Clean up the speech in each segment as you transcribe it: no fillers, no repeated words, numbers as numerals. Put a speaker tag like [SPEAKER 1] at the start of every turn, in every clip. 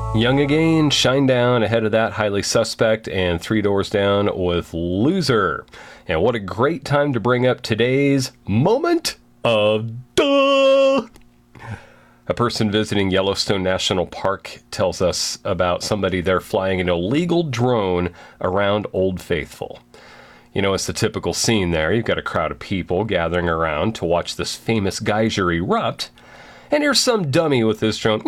[SPEAKER 1] Young Again, Shinedown, ahead of that, Highly Suspect, and Three Doors Down with Loser. And what a great time to bring up today's moment of duh! A person visiting Yellowstone National Park tells us about somebody there flying an illegal drone around Old Faithful. You know, it's the typical scene there. You've got a crowd of people gathering around to watch this famous geyser erupt. And here's some dummy with this drone.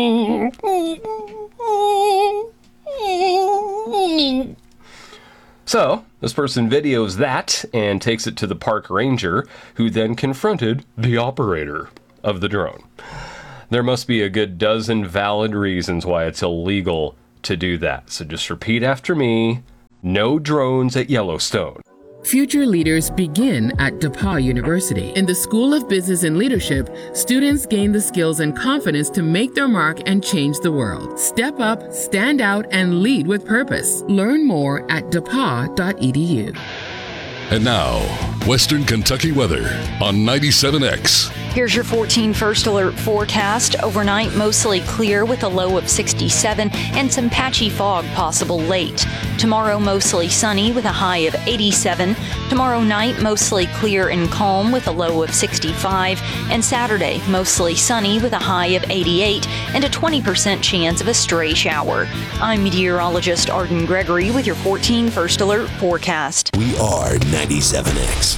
[SPEAKER 1] So, this person videos that and takes it to the park ranger, who then confronted the operator of the drone. There must be a good dozen valid reasons why it's illegal to do that. So just repeat after me. No drones at Yellowstone.
[SPEAKER 2] Future leaders begin at DePauw University. In the School of Business and Leadership, students gain the skills and confidence to make their mark and change the world. Step up, stand out, and lead with purpose. Learn more at depaw.edu.
[SPEAKER 3] And now, Western Kentucky weather on 97X.
[SPEAKER 4] Here's your 14 First Alert forecast. Overnight, mostly clear with a low of 67 and some patchy fog possible late. Tomorrow, mostly sunny with a high of 87. Tomorrow night, mostly clear and calm with a low of 65. And Saturday, mostly sunny with a high of 88 and a 20% chance of a stray shower. I'm meteorologist Arden Gregory with your 14 First Alert forecast.
[SPEAKER 5] We are 97X.